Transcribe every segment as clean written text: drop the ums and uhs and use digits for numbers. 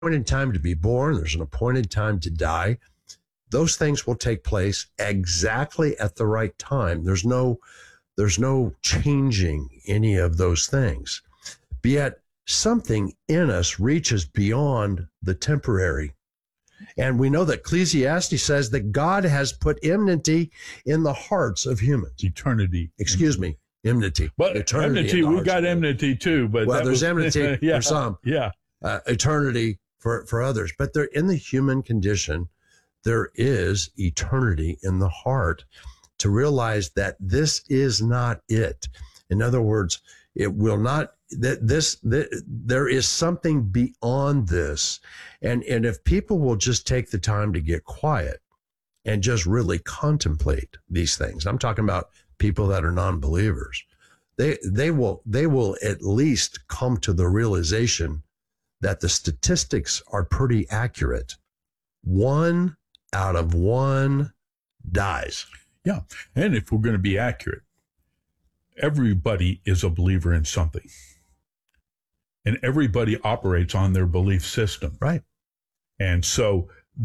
appointed time to be born. There's an appointed time to die. Those things will take place exactly at the right time. There's no changing any of those things. But yet something in us reaches beyond the temporary. And we know that Ecclesiastes says that God has put enmity in the hearts of humans. Eternity. Excuse me, enmity. But enmity, we've got enmity too. But there's enmity for some. Yeah. Eternity for others. But they're in the human condition. There is eternity in the heart to realize that this is not it. In other words, it will not, there is something beyond this. And if people will just take the time to get quiet and just really contemplate these things, I'm talking about people that are non-believers, they will at least come to the realization that the statistics are pretty accurate. 1 out of 1 dies. Yeah. And if we're going to be accurate, everybody is a believer in something. And everybody operates on their belief system. Right. And so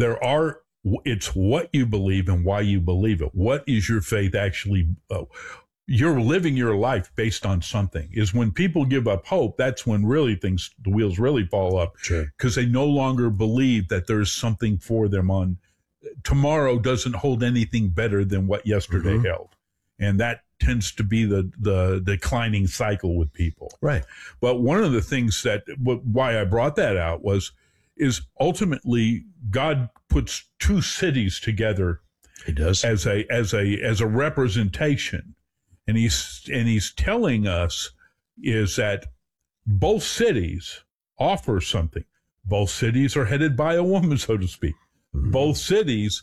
it's what you believe and why you believe it. What is your faith actually? You're living your life based on something. Is when people give up hope, that's when really the wheels really fall up. Sure. Because they no longer believe that there's something for them on. Tomorrow doesn't hold anything better than what yesterday held. And that tends to be the declining cycle with people. Right. But one of the things why I brought that out is ultimately God puts two cities together. He does. As a representation. And he's telling us is that both cities offer something. Both cities are headed by a woman, so to speak. Mm-hmm. Both cities,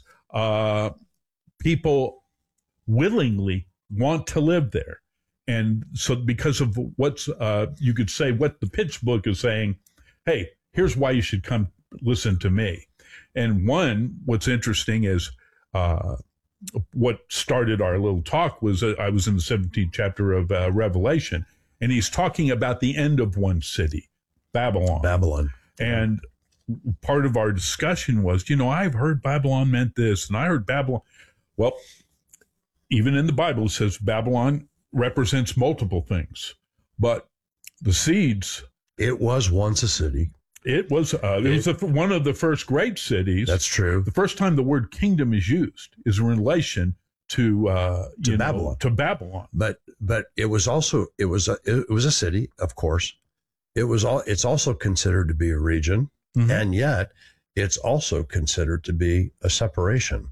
people willingly want to live there. And so because of what's, you could say what the pitch book is saying, hey, here's why you should come listen to me. And what's interesting is, what started our little talk was I was in the 17th chapter of Revelation, and he's talking about the end of one city, Babylon. And part of our discussion was, I've heard Babylon meant this, and I heard Babylon. Well, even in the Bible, it says Babylon represents multiple things, but the seeds. It was once a city. It was one of the first great cities. That's true. The first time the word kingdom is used is in relation to Babylon. To Babylon. But it was a city, of course. It's also considered to be a region, and yet it's also considered to be a separation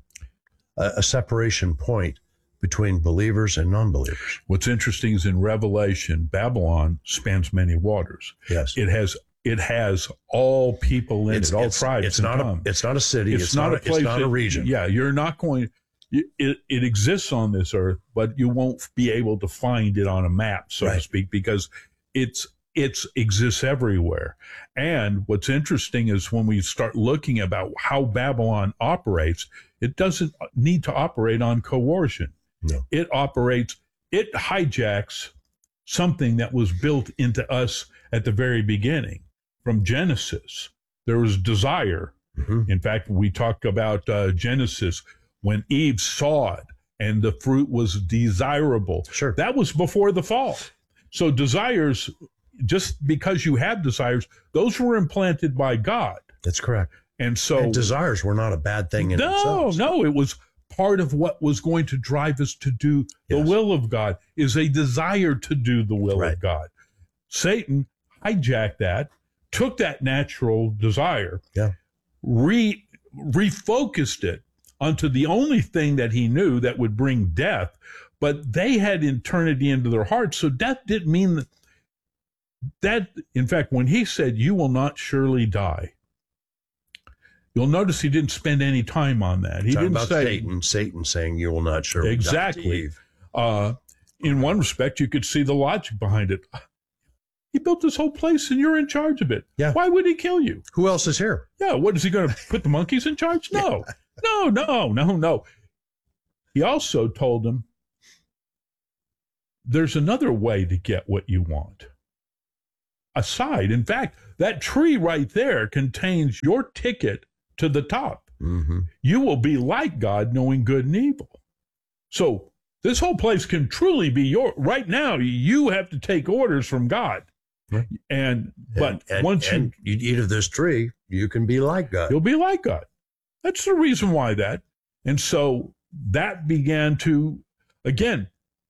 point between believers and non-believers. What's interesting is in Revelation, Babylon spans many waters. Yes, it has all people in it, all tribes. It's not a city. It's not a place. It's not a region. Yeah, you're not going. It exists on this earth, but you won't be able to find it on a map, so to speak, because it exists everywhere. And what's interesting is when we start looking about how Babylon operates, it doesn't need to operate on coercion. No. It hijacks something that was built into us at the very beginning. From Genesis, there was desire. In fact, we talk about Genesis when Eve saw it and the fruit was desirable. Sure. That was before the fall. So desires, just because you have desires, those were implanted by God. That's correct. And desires were not a bad thing in themselves. No, it was part of what was going to drive us to do the will of God, is a desire to do the will of God. Satan hijacked that, took that natural desire, refocused it onto the only thing that he knew that would bring death, but they had eternity into their hearts, so death didn't mean that. In fact, when he said, "You will not surely die," you'll notice he didn't spend any time on that. He didn't say Satan saying, "You will not surely exactly." die. In one respect, you could see the logic behind it. He built this whole place and you're in charge of it. Yeah. Why would he kill you? Who else is here? Yeah. What is he going to put the monkeys in charge? No, no. He also told them there's another way to get what you want. aside. In fact, that tree right there contains your ticket to the top. Mm-hmm. You will be like God, knowing good and evil. So this whole place can truly be your. Right now, you have to take orders from God. Right. But once you eat of this tree, you can be like God. You'll be like God. That's the reason why that. And so that began to, again,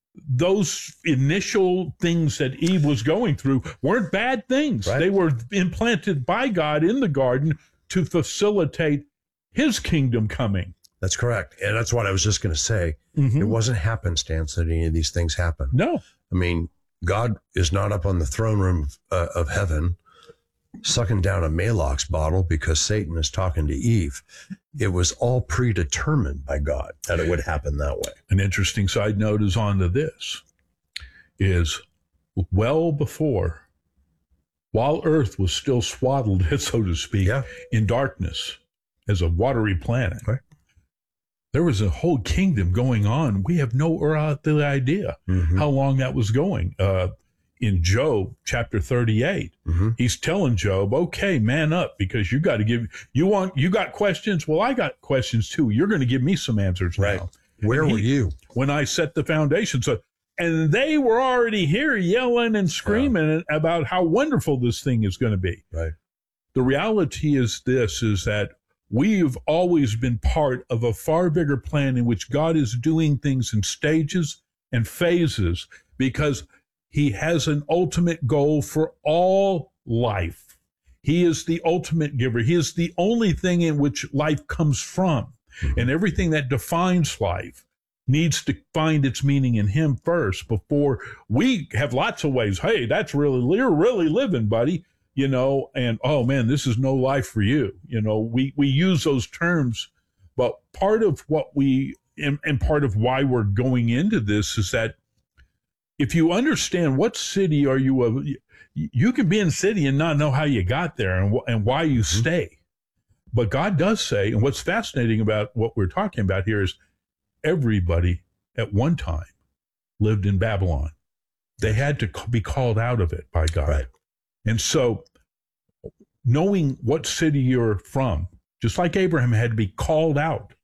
those initial things that Eve was going through weren't bad things. Right. They were implanted by God in the garden to facilitate his kingdom coming. That's correct. And that's what I was just going to say. It wasn't happenstance that any of these things happen. No. I mean, God is not up on the throne room of heaven sucking down a Maalox bottle because Satan is talking to Eve. It was all predetermined by God that it would happen that way. An interesting side note is on to this, is well before, while Earth was still swaddled, so to speak, in darkness as a watery planet, right, there was a whole kingdom going on. We have no idea how long that was going. In Job chapter 38, he's telling Job, okay, man up, because you got to you got questions? Well, I got questions too. You're going to give me some answers now. Where were you? When I set the foundation. So, and they were already here yelling and screaming about how wonderful this thing is going to be. Right. The reality is this, is that we've always been part of a far bigger plan in which God is doing things in stages and phases because he has an ultimate goal for all life. He is the ultimate giver. He is the only thing in which life comes from. And everything that defines life needs to find its meaning in him first before we have lots of ways. Hey, you're really living, buddy. And oh man, this is no life for you. We use those terms, but part of what and part of why we're going into this is that if you understand what city are you of, you can be in a city and not know how you got there and why you stay. But God does say, and what's fascinating about what we're talking about here is everybody at one time lived in Babylon. They had to be called out of it by God. Right. And so knowing what city you're from, just like Abraham had to be called out.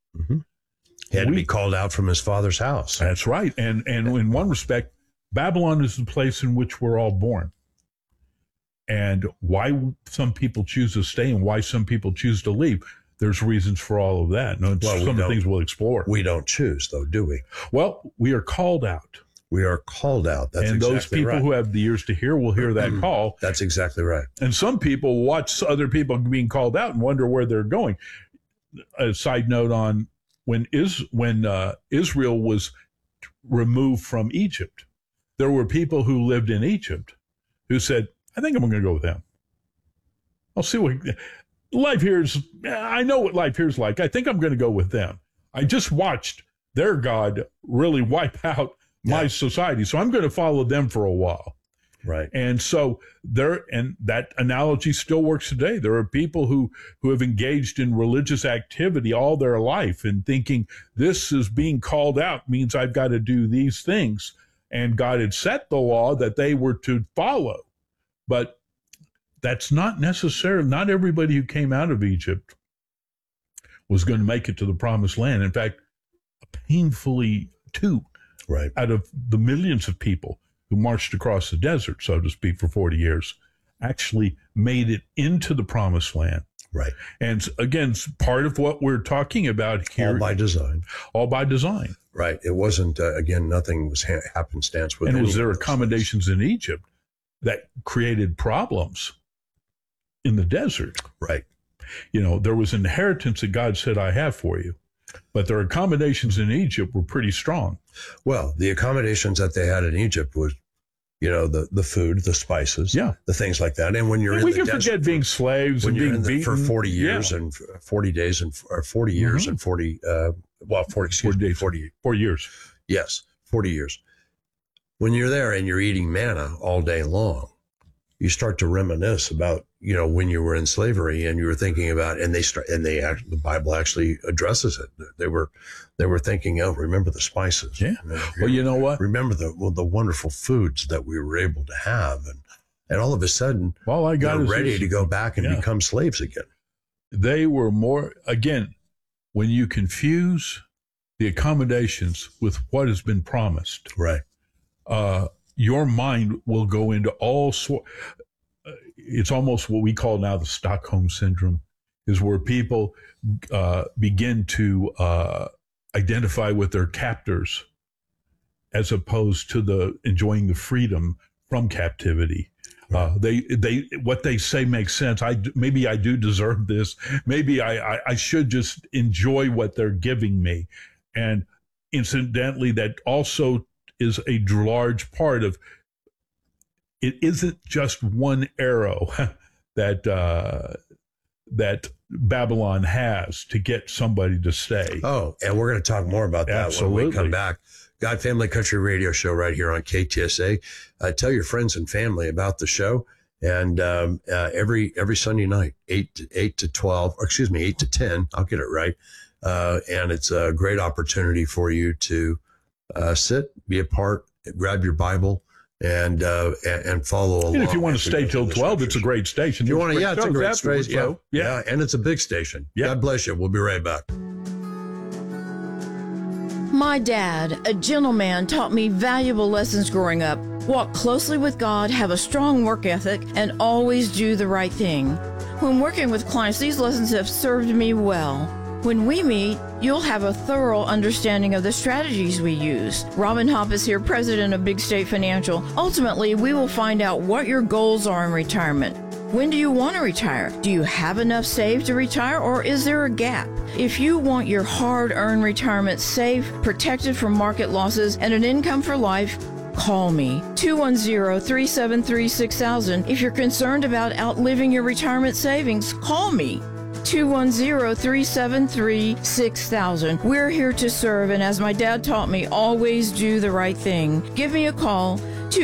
He had to be called out from his father's house. That's right. And in one respect, Babylon is the place in which we're all born. And why some people choose to stay and why some people choose to leave, there's reasons for all of that. No, some of the things we'll explore. We don't choose, though, do we? Well, we are called out. We are called out. That's and exactly those people right. who have the ears to hear will hear that call. That's exactly right. And some people watch other people being called out and wonder where they're going. A side note on when Israel was removed from Egypt, there were people who lived in Egypt who said, I think I'm going to go with them. I'll see what life here is. I know what life here is like. I think I'm going to go with them. I just watched their God really wipe out my society. So I'm going to follow them for a while. Right. And so and that analogy still works today. There are people who have engaged in religious activity all their life and thinking this is being called out means I've got to do these things. And God had set the law that they were to follow. But that's not necessarily, not everybody who came out of Egypt was going to make it to the promised land. In fact, painfully two out of the millions of people who marched across the desert, so to speak, for 40 years, actually made it into the promised land. Right. And again, part of what we're talking about here. All by design. All by design. Right. It wasn't, again, nothing was happenstance with And was there accommodations in Egypt that created problems in the desert? Right. There was inheritance that God said, I have for you. But their accommodations in Egypt were pretty strong. Well, the accommodations that they had in Egypt was, the food, the spices, the things like that. And when you're in the desert, we can forget being slaves and being beaten for 40 years and 40 days and 40 years and 40 years. Yes, 40 years. When you're there and you're eating manna all day long, you start to reminisce about, when you were in slavery and you were thinking about, the Bible actually addresses it. They were thinking, remember the spices. Yeah. Well, you know what? Remember the wonderful foods that we were able to have. And all of a sudden, all I got they're is ready this. to go back and become slaves again. They were more, again, when you confuse the accommodations with what has been promised, Right. Your mind will go into all sorts. It's almost what we call now the Stockholm Syndrome, is where people begin to identify with their captors as opposed to enjoying the freedom from captivity. They what they say makes sense. Maybe I do deserve this. Maybe I should just enjoy what they're giving me. And incidentally, that also is a large part of it. Isn't just one arrow that Babylon has to get somebody to stay. Oh, and we're going to talk more about that when we come back. God Family Country Radio Show right here on KTSA. Tell your friends and family about the show. And every Sunday night, 8 to 12, or excuse me, 8 to 10, I'll get it right. And it's a great opportunity for you to sit, be a part, grab your Bible, and follow along. And if you want to stay till 12, it's a great station. If you want to, it's a great station. Yeah, and it's a big station. Yeah. God bless you. We'll be right back. My dad, a gentleman, taught me valuable lessons growing up. Walk closely with God, have a strong work ethic, and always do the right thing. When working with clients, these lessons have served me well. When we meet, you'll have a thorough understanding of the strategies we use. Robin Hopp is here, president of Big State Financial. Ultimately, we will find out what your goals are in retirement. When do you want to retire? Do you have enough saved to retire, or is there a gap? If you want your hard-earned retirement safe, protected from market losses, and an income for life, call me, 210-373-6000. If you're concerned about outliving your retirement savings, call me, 210-373-6000. We're here to serve, and as my dad taught me, always do the right thing. Give me a call,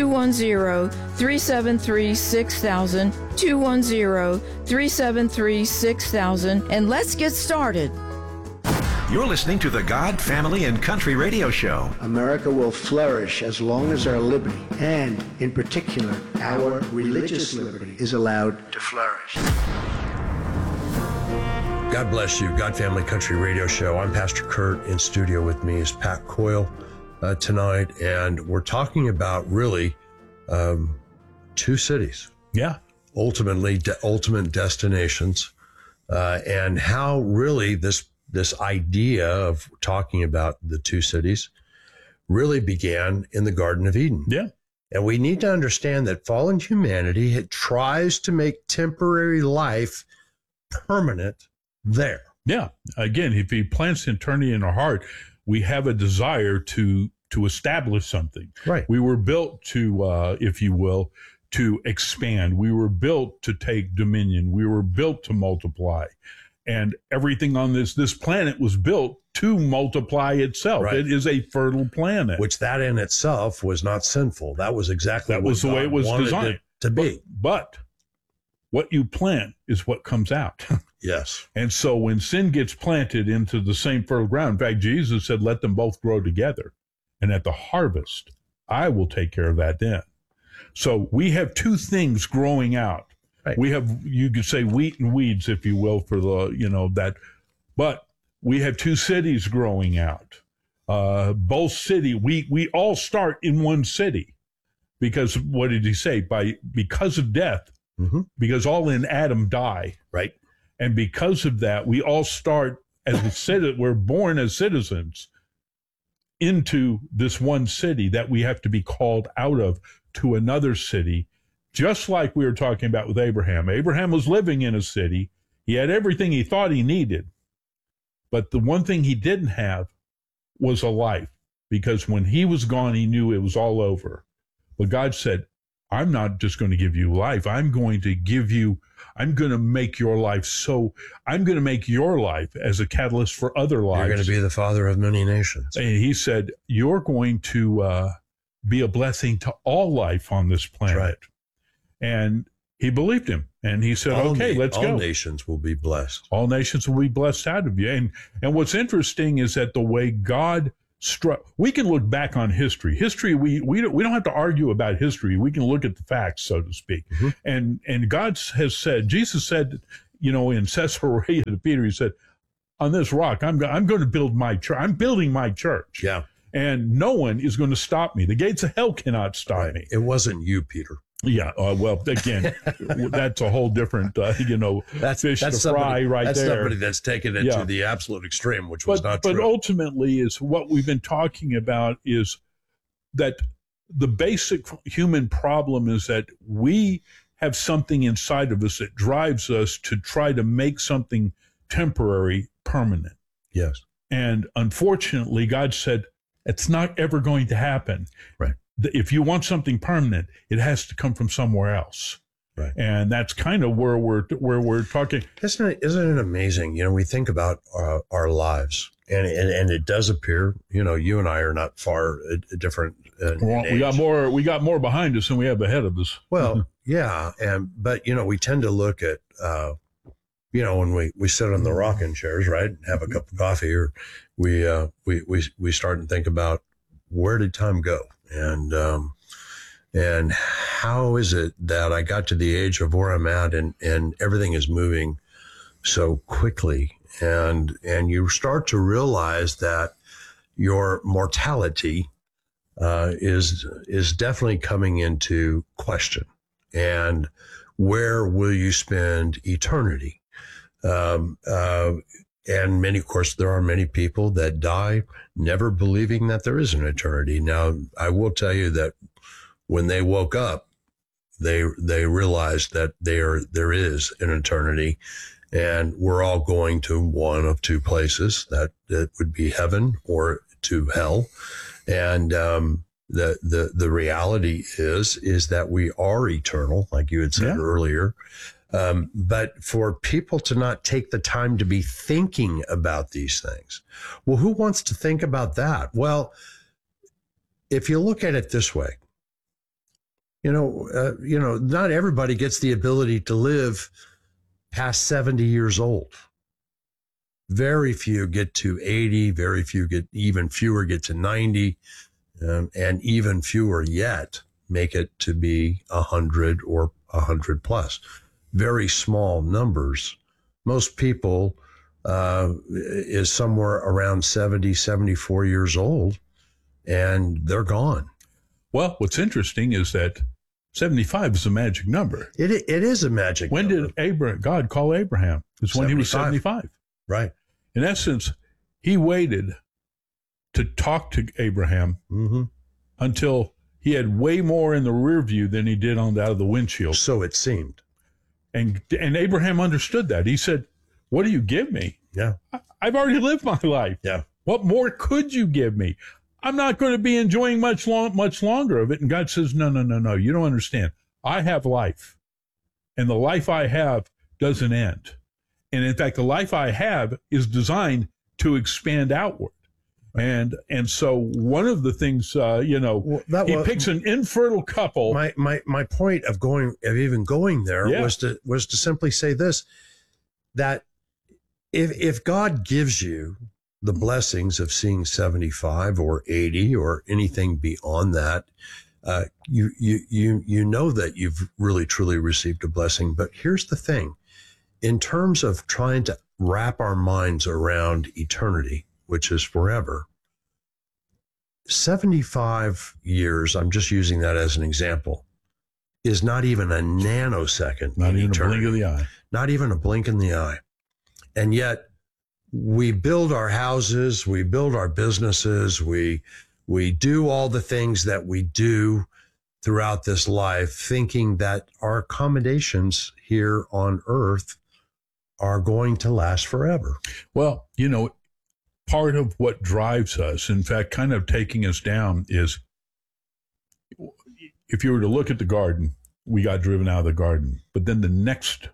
210-373-6000, 210-373-6000, and let's get started. You're listening to the God, Family, and Country Radio Show. America will flourish as long as our liberty, and in particular, our religious liberty, is allowed to flourish. God bless you. God Family Country Radio Show. I'm Pastor Kurt. In studio with me is Pat Coyle tonight, and we're talking about really two cities. Yeah. Ultimate destinations, and how really this idea of talking about the two cities really began in the Garden of Eden. Yeah. And we need to understand that fallen humanity tries to make temporary life permanent there. Yeah. Again, if he plants eternity in our heart, we have a desire to establish something. Right. We were built to, if you will, to expand. We were built to take dominion. We were built to multiply. And everything on this planet was built to multiply itself. Right. It is a fertile planet. Which that in itself was not sinful. That was exactly That what was the God way it was wanted designed. it to be. But what you plant is what comes out. Yes. And so when sin gets planted into the same fertile ground, in fact, Jesus said, let them both grow together. And at the harvest, I will take care of that then. So we have two things growing out. Right. We have, you could say wheat and weeds, if you will, for that. But we have two cities growing out. Both city, we all start in one city. Because what did he say? Because of death, because all in Adam die. Right. And because of that, we all start as a citizen. We're born as citizens into this one city that we have to be called out of to another city, just like we were talking about with Abraham. Abraham was living in a city. He had everything he thought he needed. But the one thing he didn't have was a life, because when he was gone, he knew it was all over. But God said, I'm not just going to give you life. I'm going to make your life I'm going to make your life as a catalyst for other lives. You're going to be the father of many nations. And he said, you're going to be a blessing to all life on this planet. Right. And he believed him. And he said, let's go. All nations will be blessed. All nations will be blessed out of you. And what's interesting is that the way God we can look back on history. History, we don't have to argue about history. We can look at the facts, so to speak. And God has said, Jesus said, in Caesarea to Peter, he said, on this rock, I'm going to build my church. I'm building my church. Yeah. And no one is going to stop me. The gates of hell cannot stop me. It wasn't you, Peter. Yeah. Well, again, that's a whole different, fish to fry right that's there. That's somebody that's taken it to the absolute extreme, which was not true. But ultimately is what we've been talking about is that the basic human problem is that we have something inside of us that drives us to try to make something temporary permanent. Yes. And unfortunately, God said, it's not ever going to happen. Right. If you want something permanent, it has to come from somewhere else. Right. And that's kind of where we're talking. Isn't it amazing? We think about our lives, and it does appear, you and I are not far different. We got more behind us than we have ahead of us. Well, yeah, but we tend to look at when we sit on the rocking chairs, right, and have a cup of coffee, or we start and think about where did time go, and how is it that I got to the age of where I'm at, and everything is moving so quickly, and you start to realize that your mortality is definitely coming into question, and where will you spend eternity? And of course, there are many people that die never believing that there is an eternity. Now, I will tell you that when they woke up, they realized that there is an eternity, and we're all going to one of two places, that would be heaven or to hell. And the reality is that we are eternal, like you had said earlier. But for people to not take the time to be thinking about these things, well, who wants to think about that? Well, if you look at it this way, not everybody gets the ability to live past 70 years old. Very few get to 80, even fewer get to 90, and even fewer yet make it to be 100 or 100 plus. Very small numbers. Most people is somewhere around 70, 74 years old, and they're gone. Well, what's interesting is that 75 is a magic number. It is a magic number. When did God call Abraham? It's when he was 75. Right. In essence, he waited to talk to Abraham until he had way more in the rear view than he did on out of the windshield. So it seemed. And Abraham understood that. He said, what do you give me? Yeah. I've already lived my life. Yeah. What more could you give me? I'm not going to be enjoying much longer of it. And God says, no. You don't understand. I have life. And the life I have doesn't end. And in fact, the life I have is designed to expand outward. And so one of the things, he picks an infertile couple. My point of even going there was to simply say this, that if God gives you the blessings of seeing 75 or 80 or anything beyond that, you know that you've really truly received a blessing. But here's the thing, in terms of trying to wrap our minds around eternity, which is forever, 75 years, I'm just using that as an example, is not even a nanosecond. Not even eternity. a blink of the eye. Not even a blink in the eye. And yet we build our houses, we build our businesses, we do all the things that we do throughout this life, thinking that our accommodations here on earth are going to last forever. Well, part of what drives us, in fact, kind of taking us down, is if you were to look at the garden, we got driven out of the garden. But then the next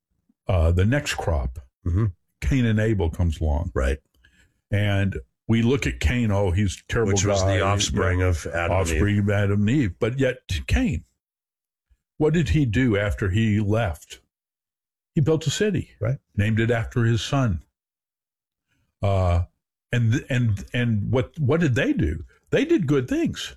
crop, Cain and Abel comes along. Right. And we look at Cain, he's a terrible guy. Which was the offspring of Adam and Eve. But yet Cain, what did he do after he left? He built a city. Right. Named it after his son. And what did they do? They did good things.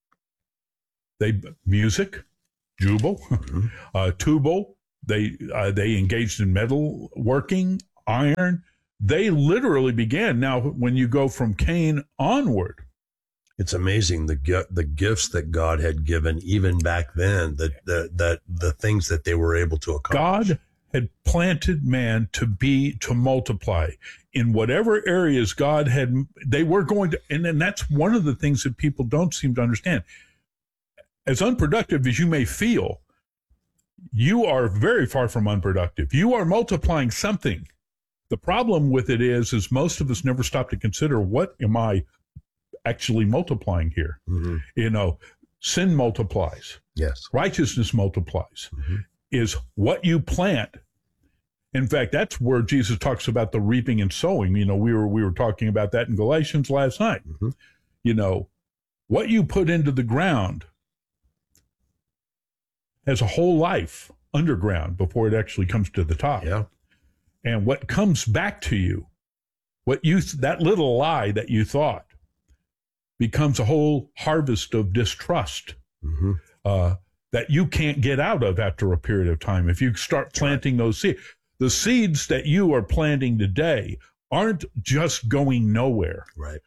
Music, Jubal, Tubal. They engaged in metal working, iron. They literally began. Now, when you go from Cain onward, it's amazing the gifts that God had given even back then. The things that they were able to accomplish. God had planted man to multiply in whatever areas God had. They were going to, and then that's one of the things that people don't seem to understand. As unproductive as you may feel, you are very far from unproductive. You are multiplying something. The problem with it is most of us never stop to consider, what am I actually multiplying here? Mm-hmm. Sin multiplies. Yes. Righteousness multiplies. Mm-hmm. Is what you plant. In fact, that's where Jesus talks about the reaping and sowing. We were talking about that in Galatians last night. Mm-hmm. What you put into the ground has a whole life underground before it actually comes to the top. Yeah. And what comes back to you, that little lie that you thought, becomes a whole harvest of distrust. Mm-hmm. That you can't get out of after a period of time. If you start planting those seeds, the seeds that you are planting today aren't just going nowhere. Right.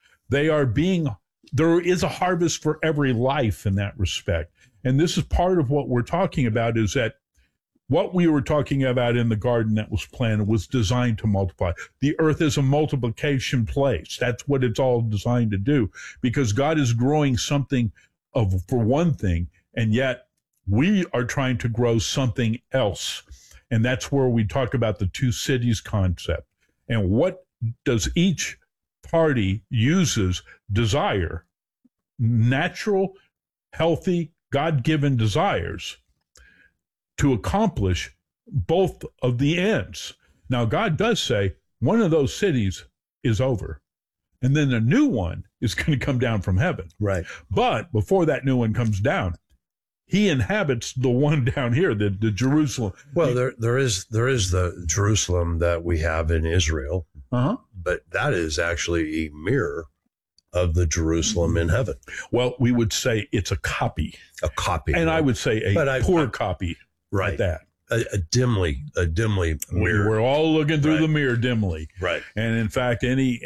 There is a harvest for every life in that respect. And this is part of what we're talking about, is that what we were talking about in the garden that was planted was designed to multiply. The earth is a multiplication place. That's what it's all designed to do, because God is growing something for one thing, and yet we are trying to grow something else. And that's where we talk about the two cities concept. And what does each party uses desire, natural, healthy, God-given desires, to accomplish both of the ends. Now, God does say one of those cities is over, and then a new one is going to come down from heaven. Right. But before that new one comes down, he inhabits the one down here, the Jerusalem. Well, there is the Jerusalem that we have in Israel, but that is actually a mirror of the Jerusalem in heaven. Well, we would say it's a copy. A copy. And I would say a poor copy. Right. At that. A dimly mirror. We're all looking through the mirror dimly. Right. And in fact,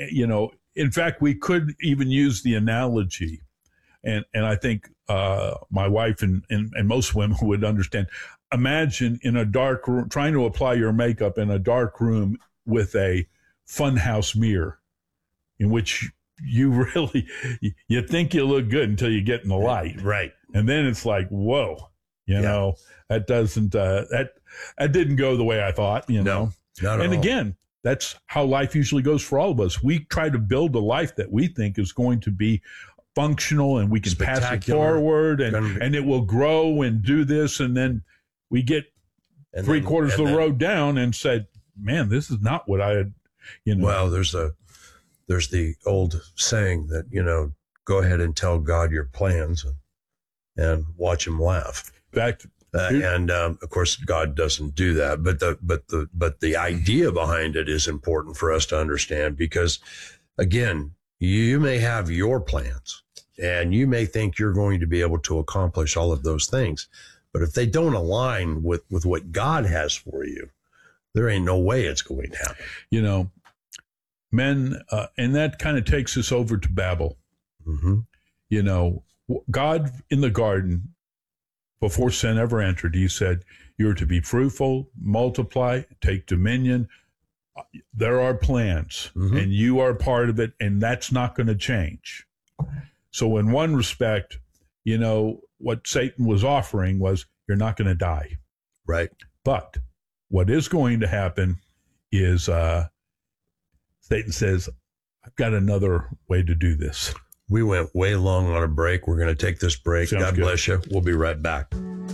we could even use the analogy, and I think my wife and most women would understand. Imagine in a dark room, trying to apply your makeup in a dark room with a funhouse mirror, in which you think you look good until you get in the light. Right. And then it's like, whoa, that doesn't, that didn't go the way I thought, No, not at all. Again, that's how life usually goes for all of us. We try to build a life that we think is going to be functional, and we can pass it forward, and it will grow and do this. And then we get three-quarters of the road down and said, man, this is not what I had, Well, there's the old saying that, go ahead and tell God your plans and watch him laugh. In fact, and of course, God doesn't do that. But the idea behind it is important for us to understand, because, again, you may have your plans and you may think you're going to be able to accomplish all of those things, but if they don't align with what God has for you, there ain't no way it's going to happen. Men, and that kind of takes us over to Babel. Mm-hmm. God in the garden, before sin ever entered, he said, you're to be fruitful, multiply, take dominion. There are plans, and you are part of it, and that's not going to change. So in one respect, what Satan was offering was, you're not going to die. Right. But what is going to happen is Satan says, I've got another way to do this. We went way long on a break. We're going to take this break. Sounds God good. bless you. We'll be right back.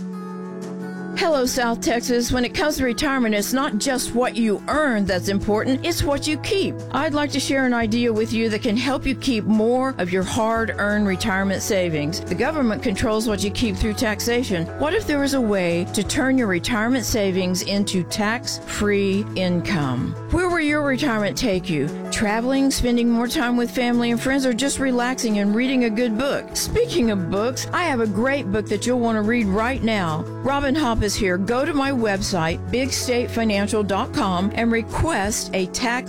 Hello, South Texas. When it comes to retirement, it's not just what you earn that's important, it's what you keep. I'd like to share an idea with you that can help you keep more of your hard-earned retirement savings. The government controls what you keep through taxation. What if there was a way to turn your retirement savings into tax-free income? Where will your retirement take you? traveling, spending more time with family and friends, or just relaxing and reading a good book? Speaking of books, I have a great book that you'll want to read right now. Robin Hopp is here. Go to my website, bigstatefinancial.com, and request a tax